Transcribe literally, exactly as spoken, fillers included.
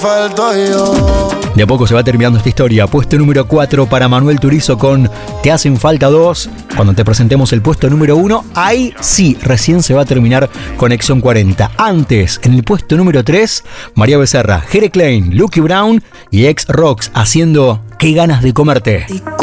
falto yo. De a poco se va terminando esta historia. Puesto número cuatro para Manuel Turizo con Te hacen falta dos. Cuando te presentemos el puesto número uno, ahí sí, recién se va a terminar Conexión cuarenta. Antes, en el puesto número tres, María Becerra, Jere Klein, Lucky Brown y Ex Rocks haciendo Qué ganas de comerte.